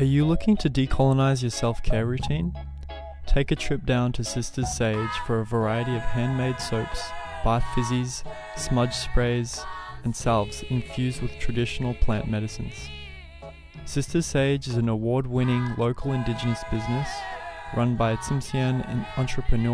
Are you looking to decolonize your self-care routine? Take a trip down to Sisters Sage for a variety of handmade soaps, bath fizzies, smudge sprays, and salves infused with traditional plant medicines. Sisters Sage is an award-winning local Indigenous business run by a Tsimshian entrepreneur